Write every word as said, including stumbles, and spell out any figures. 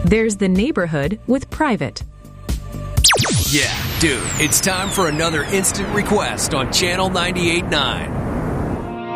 There's the neighborhood with private. Yeah, dude, it's time for another instant request on Channel ninety-eight point nine.